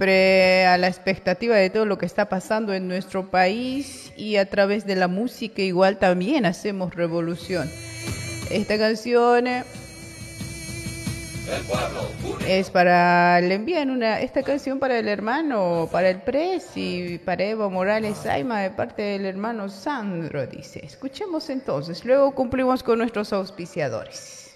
a la expectativa de todo lo que está pasando en nuestro país y a través de la música igual también hacemos revolución. Esta canción es para, le envían esta canción para el hermano, para el Presi, para Evo Morales Aima de parte del hermano Sandro, dice. Escuchemos entonces, luego cumplimos con nuestros auspiciadores.